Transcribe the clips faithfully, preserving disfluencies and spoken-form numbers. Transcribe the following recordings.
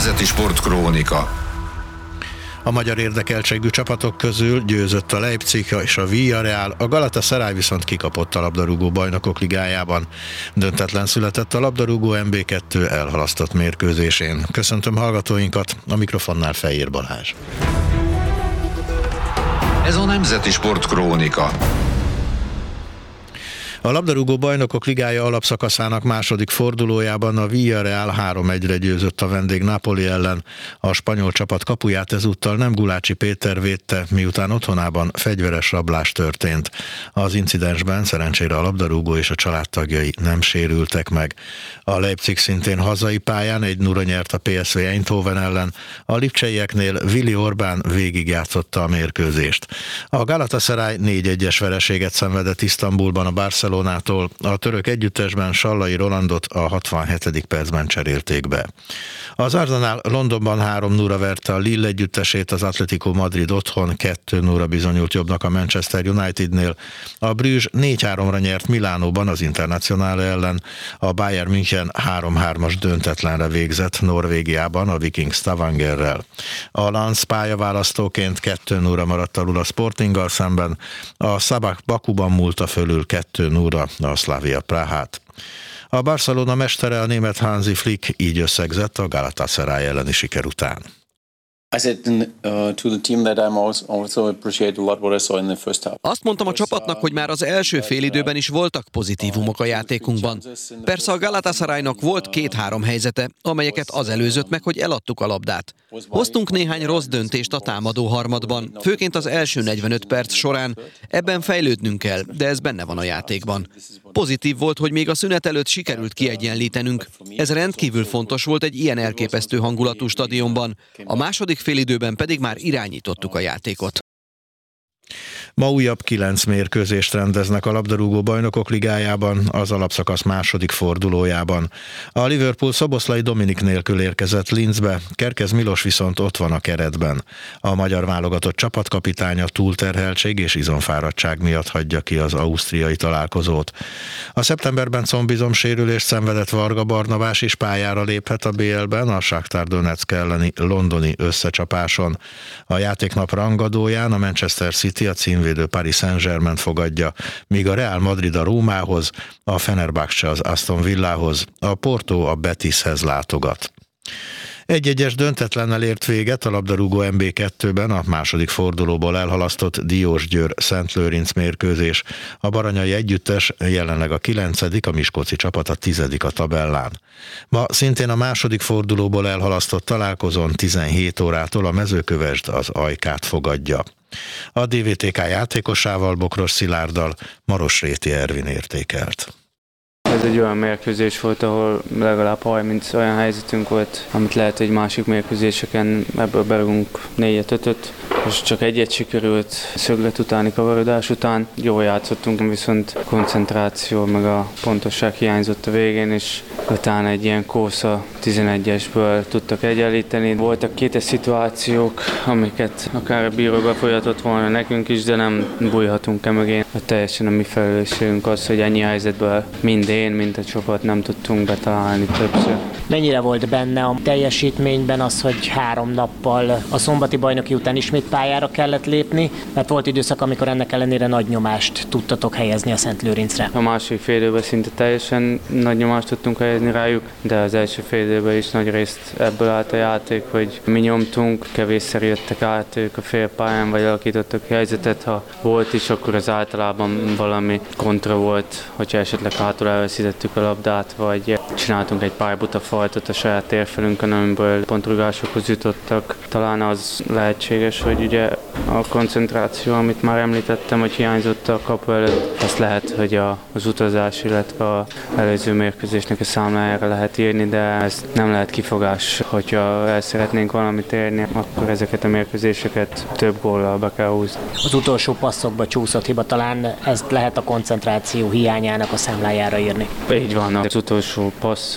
Nemzeti Sportkrónika. A magyar érdekeltségű csapatok közül győzött a Leipzig és a Villarreal, a Galatasaray viszont kikapott a labdarúgó bajnokok ligájában. Döntetlen született a labdarúgó em bé kettő elhalasztott mérkőzésén. Köszöntöm hallgatóinkat, a mikrofonnál Fejér Balázs. Ez a Nemzeti Sportkrónika. A labdarúgó bajnokok ligája alapszakaszának második fordulójában a Villarreal három egyre győzött a vendég Napoli ellen. A spanyol csapat kapuját ezúttal nem Gulácsi Péter védte, miután otthonában fegyveres rablás történt. Az incidensben szerencsére a labdarúgó és a családtagjai nem sérültek meg. A Leipzig szintén hazai pályán egy nulla nyert a pé es vé Eindhoven ellen, a lipcseieknél Willi Orbán végigjátszotta a mérkőzést. A Galatasaray négy egyes vereséget szenvedett Isztambulban a Barcelona Barcelonától, a török együttesben Sallai Rolandot a hatvanhetedik percben cserélték be. Az Arsenal Londonban három nulla verte a Lille együttesét, az Atletico Madrid otthon kettő nulla bizonyult jobbnak a Manchester Unitednél, a Bruges négy háromra nyert Milánóban az Internazionale ellen, a Bayern München három hármas döntetlenre végzett Norvégiában a Viking Stavangerrel. A Lens pályaválasztóként kettő nulla maradt alul a Sportinggal szemben, a Szabak Bakuban múlta fölül kettő nulla a Slavia Prahát. A Barcelona mestere, a német Hansi Flick így összegzett a Galatasaray elleni siker után. Azt mondtam a csapatnak, hogy már az első félidőben is voltak pozitívumok a játékunkban. Persze a Galatasaraynak volt két-három helyzete, amelyeket az előzött meg, hogy eladtuk a labdát. Hoztunk néhány rossz döntést a támadó harmadban, főként az első negyvenöt perc során. Ebben fejlődnünk kell, de ez benne van a játékban. Pozitív volt, hogy még a szünet előtt sikerült kiegyenlítenünk. Ez rendkívül fontos volt egy ilyen elképesztő hangulatú stadionban. A második félidőben pedig már irányítottuk a játékot. Ma újabb kilenc mérkőzést rendeznek a labdarúgó bajnokok ligájában, az alapszakasz második fordulójában. A Liverpool Szoboszlai Dominik nélkül érkezett Linzbe, Kerkez Milos viszont ott van a keretben. A magyar válogatott csapatkapitánya túlterheltség és izomfáradtság miatt hagyja ki az ausztriai találkozót. A szeptemberben combizomsérülést szenvedett Varga Barnabás is pályára léphet a bé el-ben a Shakhtar Donetsk elleni londoni összecsapáson. A játéknap rangadóján a Manchester City a címvédő Paris Saint-Germaint fogadja, míg a Real Madrid a Rómához, a Fenerbahce az Aston Villahoz, a Porto a Betishez látogat. Egy-egyes döntetlennel ért véget a labdarúgó em bé kettőben a második fordulóból elhalasztott Diósgyőr-Szent Lőrinc mérkőzés. A baranyai együttes jelenleg a kilencedik, a miskolci csapat a tizedik a tabellán. Ma szintén a második fordulóból elhalasztott találkozón tizenhét órától a Mezőkövesd az Ajkát fogadja. A dé vé té ká játékosával, Bokros Szilárddal Marosréti Ervin értékelt. Ez egy olyan mérkőzés volt, ahol legalább harminc olyan helyzetünk volt, amit lehet, hogy másik mérkőzéseken ebből berúgunk négyet, ötöt, és csak egyet sikerült szöglet utáni kavarodás után. Jól játszottunk, viszont a koncentráció meg a pontosság hiányzott a végén, és utána egy ilyen kósza tizenegyesből tudtak egyenlíteni. Voltak kétes szituációk, amiket akár a bíró befolyatott volna nekünk is, de nem bújhatunk emögén. Teljesen a mi felelősségünk az, hogy ennyi helyzetből mind én, mint a csapat nem tudtunk betalálni többször. Mennyire volt benne a teljesítményben az, hogy három nappal a szombati bajnoki után ismét pályára kellett lépni, mert volt időszak, amikor ennek ellenére nagy nyomást tudtatok helyezni a Szent Lőrincre. A második fél időben szinte teljesen nagy nyomást tudtunk helyezni rájuk, de az első fél időben is nagy részt ebből állt a játék, hogy mi nyomtunk, kevésszer jöttek át ők a félpályán, vagy alakítottak helyzetet, ha volt is, akkor az általában valami kontra volt, hogyha esetleg hátul elveszítettük a labdát, vagy csináltunk egy pár buta faltot a saját térfelünkön, amiből pontrugásokhoz jutottak. Talán az lehetséges, hogy ugye a koncentráció, amit már említettem, hogy hiányzott a kapu előtt, azt lehet, hogy a, az utazás, illetve az előző mérkőzésnek a számlájára lehet írni, de ez nem lehet kifogás, hogyha el szeretnénk valamit érni, akkor ezeket a mérkőzéseket több góllal be kell húzni. Az utolsó passzokba csúszott hiba, talán ezt lehet a koncentráció hiányának a számlájára írni. Így van, az utolsó passzok,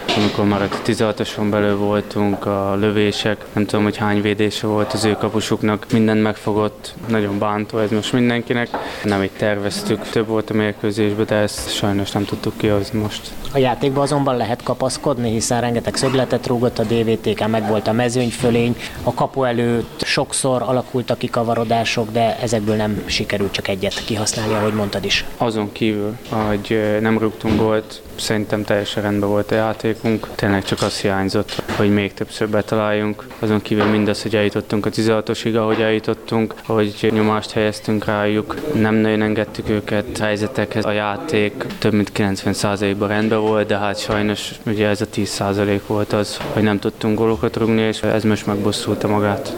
amikor már a tizenhatoson belül voltunk, a lövések, nem tudom, hogy hány védése volt az ő kapusuknak, mindent megfogott, nagyon bántó ez most mindenkinek. Nem így terveztük, több volt a mérkőzésben, de ezt sajnos nem tudtuk kihozni most. A játékban azonban lehet kapaszkodni, hiszen rengeteg szögletet rúgott a dé vé té ká, meg volt a mezőnyfölény, a kapu előtt sokszor alakultak ki kavarodások, de ezekből nem sikerült csak egyet kihasználni, ahogy mondtad is. Azon kívül, hogy nem rúgtunk gólt, szerintem teljesen rendben volt a játékunk. Tényleg csak az hiányzott, hogy még többször betaláljunk. Azon kívül mindaz, hogy eljutottunk a tizenhatosig, ahogy eljutottunk, hogy nyomást helyeztünk rájuk. Nem nagyon engedtük őket helyzetekhez. A játék több mint kilencven százalékban rendben volt, de hát sajnos ugye ez a tíz százalék volt az, hogy nem tudtunk gólokat rúgni, és ez most megbosszulta magát.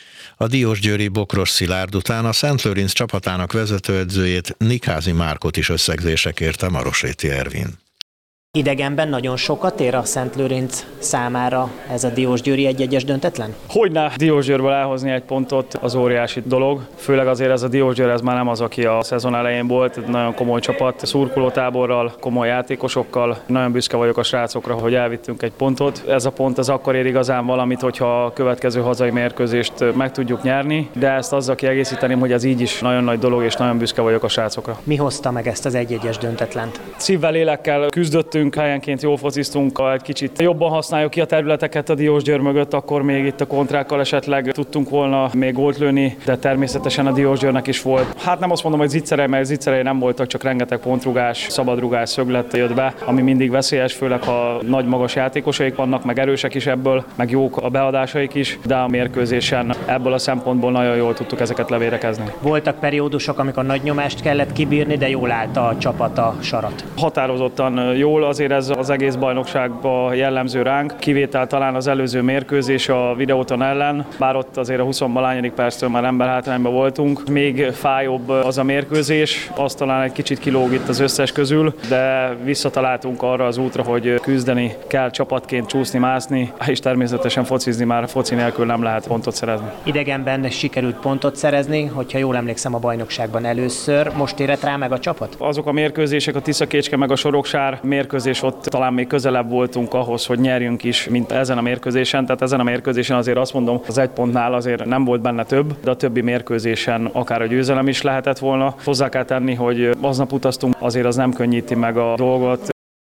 A diósgyőri Bokros Szilárd után a Szent Lőrinc csapatának vezetőedzőjét, Nikázi Márkot is összegzésre kérte Marosréti Ervin. Idegenben nagyon sokat ér a Szent Lőrinc számára ez a diósgyőri egy-egyes döntetlen? Hogyne Diósgyőrből elhozni egy pontot, az óriási dolog. Főleg azért ez a Diósgyőr, ez már nem az, aki a szezon elején volt, egy nagyon komoly csapat, szurkolótáborral, komoly játékosokkal. Nagyon büszke vagyok a srácokra, hogy elvittünk egy pontot. Ez a pont az akkor ér igazán valamit, hogyha a következő hazai mérkőzést meg tudjuk nyerni, de ezt azzal kiegészíteném, hogy ez így is nagyon nagy dolog, és nagyon büszke vagyok a srácokra. Mi hozta meg ezt az egy-egyes döntetlent? Szívvel, lélekkel küzdöttünk, helyenként jól fociztunk, ha egy kicsit jobban használjuk ki a területeket a Diósgyőr mögött, akkor még itt a kontrákkal esetleg tudtunk volna még gólt lőni, de természetesen a Diósgyőrnek is volt. Hát nem azt mondom, hogy zicserei, mert zicserei nem voltak, csak rengeteg pontrugás, szabadrugás, szöglet jött be, ami mindig veszélyes, főleg ha nagy magas játékosaik vannak, meg erősek is ebből, meg jók a beadásaik is, de a mérkőzésen ebből a szempontból nagyon jól tudtuk ezeket levédekezni. Voltak periódusok, amikor nagy nyomást kellett kibírni, de jól állt a csapat a sarat. Határozottan jól, azért ez az egész bajnokságban jellemző ránk. Kivétel talán az előző mérkőzés a Videóton ellen, bár ott azért a huszonvalányadik perctől már emberhátrányban voltunk. Még fájóbb az a mérkőzés, az talán egy kicsit kilóg itt az összes közül, de visszataláltunk arra az útra, hogy küzdeni kell csapatként, csúszni, mászni, és természetesen focizni már foci nélkül nem lehet pontot szerezni. Idegenben sikerült pontot szerezni, hogyha jól emlékszem a bajnokságban először. Most érett rá meg a csapat? Azok a mérkőzések, a Tiszakécske meg a Soroksár mérkőzés, ott talán még közelebb voltunk ahhoz, hogy nyerjünk is, mint ezen a mérkőzésen. Tehát ezen a mérkőzésen azért azt mondom, az egy pontnál azért nem volt benne több, de a többi mérkőzésen akár a győzelem is lehetett volna. Hozzá kell tenni, hogy aznap utaztunk, azért az nem könnyíti meg a dolgot.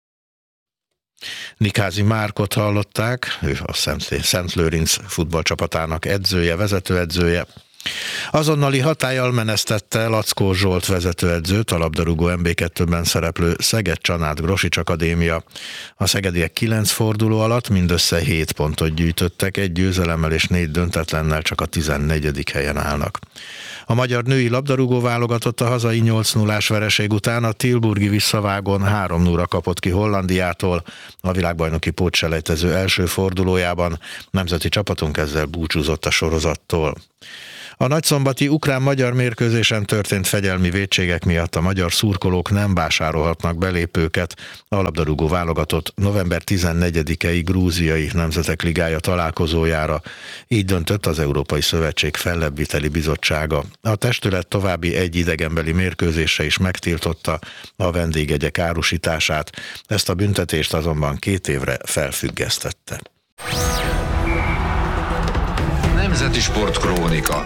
Nikázi Márkot hallották, ő a Szent, Szent Lőrinc futballcsapatának edzője, vezetőedzője. Azonnali hatállyal menesztette Lackó Zsolt vezetőedzőt a labdarúgó em bé kettőben szereplő Szeged-Csanád-Grosics Akadémia. A szegediek kilenc forduló alatt mindössze hét pontot gyűjtöttek, egy győzelemmel és négy döntetlennel csak a tizennegyedik helyen állnak. A magyar női labdarúgó válogatott a hazai nyolc nullás vereség után a Tilburgi visszavágón három nullra kapott ki Hollandiától. A világbajnoki pótselejtező első fordulójában nemzeti csapatunk ezzel búcsúzott a sorozattól. A nagyszombati ukrán-magyar mérkőzésen történt fegyelmi vétségek miatt a magyar szurkolók nem vásárolhatnak belépőket a labdarúgó válogatott november tizennegyedikei Grúziai Nemzetek Ligája találkozójára. Így döntött az Európai Szövetség Fellebbviteli Bizottsága. A testület további egy idegenbeli mérkőzésre is megtiltotta a vendégjegyek árusítását. Ezt a büntetést azonban két évre felfüggesztette. Nemzeti Sportkrónika.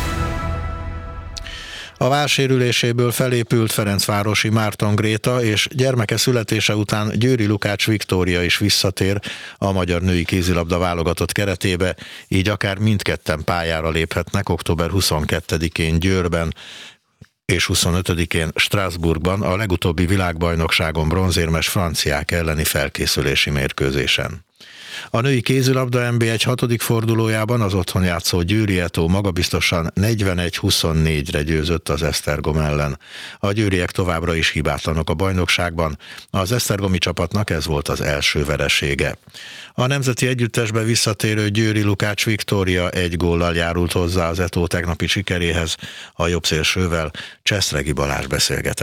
A válsérüléséből felépült ferencvárosi Márton Gréta és gyermeke születése után Győri Lukács Viktória is visszatér a magyar női kézilabda válogatott keretébe, így akár mindketten pályára léphetnek október huszonkettedikén Győrben és huszonötödikén Strasbourgban a legutóbbi világbajnokságon bronzérmes franciák elleni felkészülési mérkőzésen. A női kézilabda en bé egy hatodik fordulójában az otthon játszó Győri Etó magabiztosan negyvenegy huszonnégyre győzött az Esztergom ellen. A győriek továbbra is hibátlanok a bajnokságban, az esztergomi csapatnak ez volt az első veresége. A nemzeti együttesbe visszatérő Győri Lukács Viktória egy góllal járult hozzá az Etó tegnapi sikeréhez, a jobbszélsővel Cseszregi Balázs beszélgetett.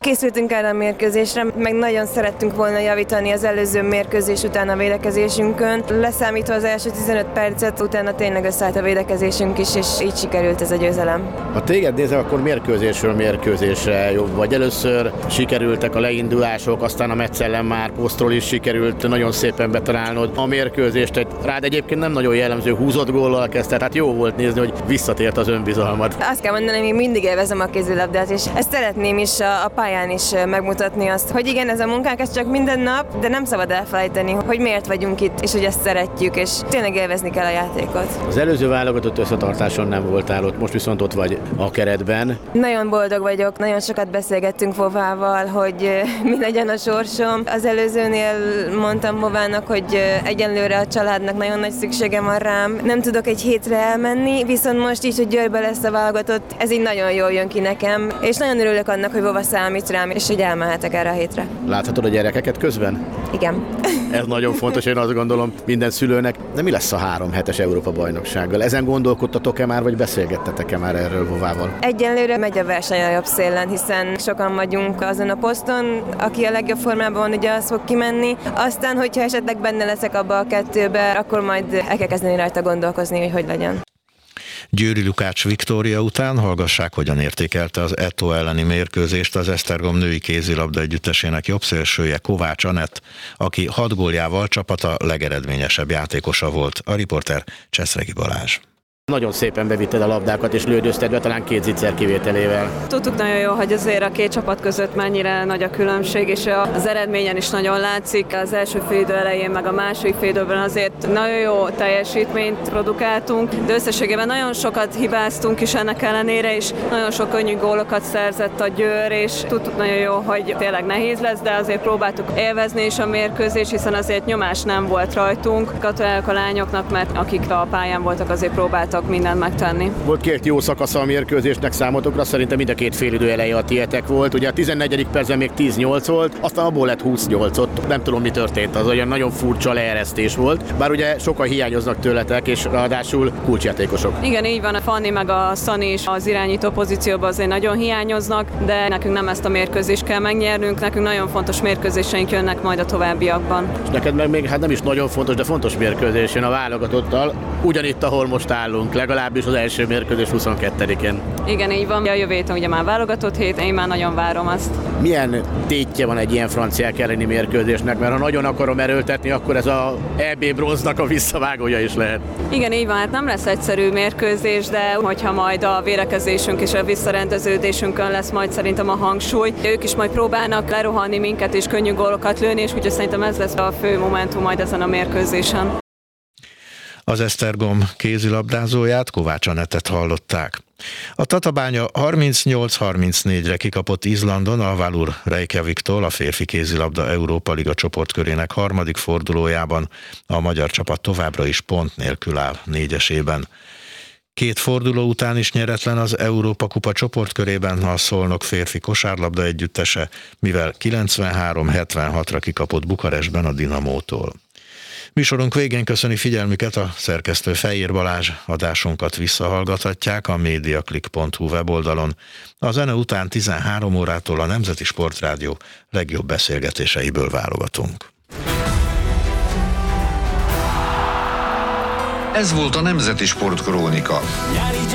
Készültünk erre a mérkőzésre, meg nagyon szerettünk volna javítani az előző mérkőzés után a védekezésünkön. Leszámítva az első tizenöt percet, utána tényleg összeállt a védekezésünk is, és így sikerült ez a győzelem. Ha téged nézek, akkor mérkőzésről mérkőzésre jobb vagy. Először sikerültek a leindulások, aztán a meccs ellen már posztról is sikerült nagyon szépen betalálnod a mérkőzést. Egy, rád egyébként nem nagyon jellemző húzott góllal kezdte, tehát jó volt nézni, hogy visszatért az önbizalmad. Azt kell mondani, hogy még mindig élvezem a kézilabdát, és ezt szeretném is a, a pályán is megmutatni azt, hogy igen, ez a munkánk, ez csak minden nap, de nem szabad elfelejteni, hogy miért vagyunk itt, és hogy ezt szeretjük, és tényleg élvezni kell a játékot. Az előző válogatott összetartáson nem voltál ott, most viszont ott vagy a keretben. Nagyon boldog vagyok, nagyon sokat beszélgettünk Vovával, hogy mi legyen a sorsom. Az előzőnél mondtam Vovának, hogy egyenlőre a családnak nagyon nagy szüksége van rám. Nem tudok egy hétre elmenni, viszont most is, hogy Győrbe lesz a válogatott, ez így nagyon jól jön ki nekem, és nagyon örülök annak, hogy Vova számít rám, és hogy elmehetek erre a hétre. Láthatod a gyerekeket közben? Igen. Ez nagyon fontos, én azt gondolom minden szülőnek. De mi lesz a három hetes Európa-bajnoksággal? Ezen gondolkodtatok-e már, vagy beszélgettetek-e már erről Vovával? Egyelőre megy a verseny a jobb szélen, hiszen sokan vagyunk azon a poszton, aki a legjobb formában van, ugye az fog kimenni. Aztán, hogyha esetleg benne leszek abba a kettőbe, akkor majd el kell kezdeni rajta gondolkozni, hogy hogy legyen. Győri Lukács Viktória után hallgassák, hogyan értékelte az Eto elleni mérkőzést az Esztergom női kézilabda együttesének jobbszélsője Kovács Anett, aki hat góljával csapata legeredményesebb játékosa volt. A riporter Cseszregi Balázs. Nagyon szépen bevitted a labdákat és lődözted be, talán két zicser kivételével. Tudtuk nagyon jó, hogy azért a két csapat között mennyire nagy a különbség, és az eredményen is nagyon látszik. Az első félidő elején, meg a második félidőben azért nagyon jó teljesítményt produkáltunk, de összességében nagyon sokat hibáztunk is ennek ellenére, és nagyon sok könnyű gólokat szerzett a Győr, és tudtuk nagyon jó, hogy tényleg nehéz lesz, de azért próbáltuk élvezni is a mérkőzést, hiszen azért nyomás nem volt rajtunk. Gratulálok a lányoknak, mert akik a pályán voltak, azért próbáltak mindent megtenni. Volt két jó szakasza a mérkőzésnek számotokra, szerintem mind a két félidő eleje a tietek volt. Ugye a tizennegyedik percben még tíz nyolc volt, aztán abból lett húsz nyolc. Nem tudom, mi történt, az olyan nagyon furcsa leeresztés volt. Bár ugye sokan hiányoznak tőletek, és ráadásul kulcsjátékosok. Igen, így van, a Fanni meg a Szani is az irányító pozícióban azért nagyon hiányoznak, de nekünk nem ezt a mérkőzést kell megnyernünk, nekünk nagyon fontos mérkőzéseink jönnek majd a továbbiakban. És neked meg még hát nem is nagyon fontos, de fontos mérkőzés jön a válogatottal, ugyanitt, ahol most állunk, legalábbis az első mérkőzés huszonkettedikén. Igen, így van. A jövő héten ugye már válogatott hét, én már nagyon várom azt. Milyen tétje van egy ilyen franciák elleni mérkőzésnek, mert ha nagyon akarom erőltetni, akkor ez a é bé bronznak a visszavágója is lehet. Igen, így van, hát nem lesz egyszerű mérkőzés, de hogyha majd a védekezésünk és a visszarendeződésünkön lesz majd szerintem a hangsúly, ők is majd próbálnak lerohanni minket és könnyű gólokat lőni, és úgyhogy szerintem ez lesz a fő momentum majd ezen a mérkőzésen. Az Esztergom kézilabdázóját, Kovács Anettet hallották. A Tatabánya harmincnyolc harmincnégyre kikapott Izlandon a Valur Reykjaviktól a férfi kézilabda Európa Liga csoportkörének harmadik fordulójában. A magyar csapat továbbra is pont nélkül áll négyesében. Két forduló után is nyeretlen az Európa Kupa csoportkörében a Szolnok férfi kosárlabda együttese, mivel kilencvenhárom hetvenhatra kikapott Bukarestben a Dinamótól. Műsorunk végén köszöni figyelmüket a szerkesztő Fejér Balázs, adásunkat visszahallgathatják a mediaclick pont hu weboldalon. A zene után tizenhárom órától a Nemzeti Sportrádió legjobb beszélgetéseiből válogatunk. Ez volt a Nemzeti Sportkrónika.